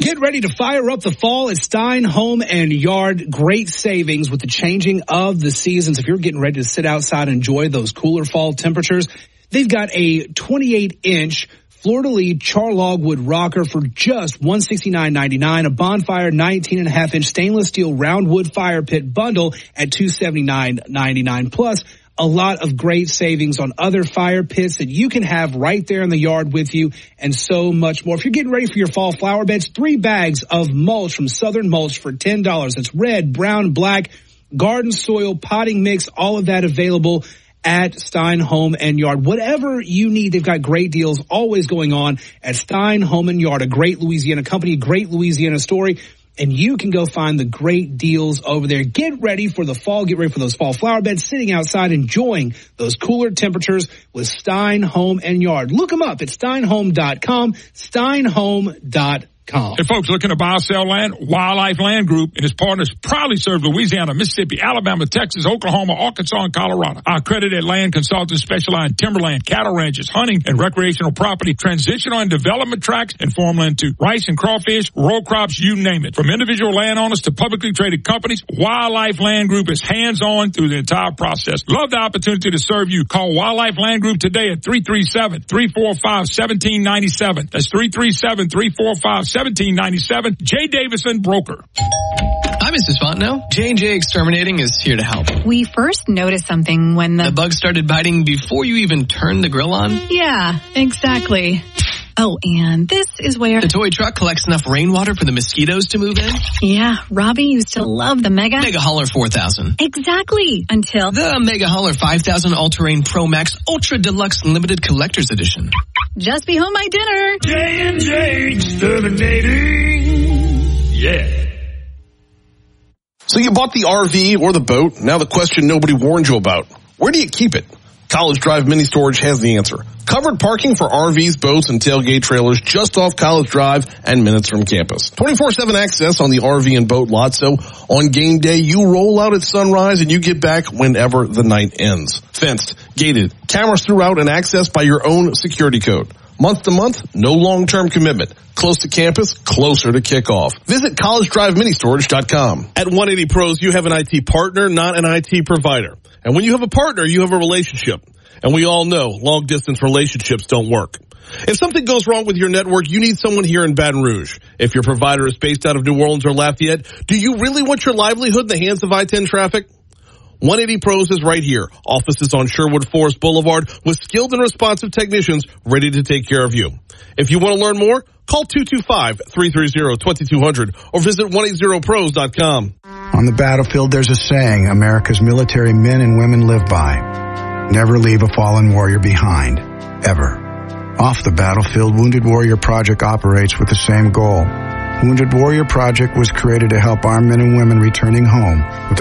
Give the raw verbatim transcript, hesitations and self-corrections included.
Get ready to fire up the fall at Stein Home and Yard. Great savings with the changing of the seasons. If you're getting ready to sit outside and enjoy those cooler fall temperatures, they've got a twenty-eight inch Fleur-de-Lis Charlog wood rocker for just one hundred sixty-nine ninety-nine. A Bonfire nineteen and a half inch stainless steel round wood fire pit bundle at two hundred seventy-nine ninety-nine. Plus, a lot of great savings on other fire pits that you can have right there in the yard with you, and so much more. If you're getting ready for your fall flower beds, three bags of mulch from Southern Mulch for ten dollars. It's red, brown, black, garden soil, potting mix, all of that available at Stein Home and Yard. Whatever you need, they've got great deals always going on at Stein Home and Yard, a great Louisiana company, great Louisiana story. And you can go find the great deals over there. Get ready for the fall. Get ready for those fall flower beds, sitting outside, enjoying those cooler temperatures with Stein Home and Yard. Look them up at stein home dot com, stein home dot com. Hey, folks, looking to buy or sell land? Wildlife Land Group and its partners proudly serve Louisiana, Mississippi, Alabama, Texas, Oklahoma, Arkansas, and Colorado. Our accredited land consultants specialize in timberland, cattle ranches, hunting, and recreational property, transitional and development tracts, and farmland too. Rice and crawfish, row crops, you name it. From individual landowners to publicly traded companies, Wildlife Land Group is hands-on through the entire process. Love the opportunity to serve you. Call Wildlife Land Group today at three three seven, three four five, one seven nine seven. That's three three seven, three four five, seventeen ninety-seven. Jay Davison, broker. Hi, Missus Fontenot. J and J Exterminating is here to help. We first noticed something when the... The bug started biting before you even turned the grill on? Yeah, exactly. Oh, and this is where... The toy truck collects enough rainwater for the mosquitoes to move in? Yeah, Robbie used to love the Mega... Mega Hauler four thousand. Exactly, until... The Mega Hauler five thousand All-Terrain Pro Max Ultra Deluxe Limited Collector's Edition. Just be home my dinner. J and J Exterminating. Yeah. So you bought the R V or the boat. Now the question nobody warned you about. Where do you keep it? College Drive Mini Storage has the answer. Covered parking for R Vs, boats, and tailgate trailers just off College Drive and minutes from campus. twenty-four seven access on the R V and boat lot, so on game day, you roll out at sunrise and you get back whenever the night ends. Fenced, gated, cameras throughout, and accessed by your own security code. Month to month, no long-term commitment. Close to campus, closer to kickoff. Visit college drive mini storage dot com. At one eighty Pros, you have an I T partner, not an I T provider. And when you have a partner, you have a relationship. And we all know long-distance relationships don't work. If something goes wrong with your network, you need someone here in Baton Rouge. If your provider is based out of New Orleans or Lafayette, do you really want your livelihood in the hands of I ten traffic? one eighty Pros is right here. Offices on Sherwood Forest Boulevard with skilled and responsive technicians ready to take care of you. If you want to learn more, call two two five, three three zero, two two zero zero or visit one eighty pros dot com. On the battlefield, there's a saying America's military men and women live by. Never leave a fallen warrior behind, ever. Off the battlefield, Wounded Warrior Project operates with the same goal. Wounded Warrior Project was created to help our men and women returning home with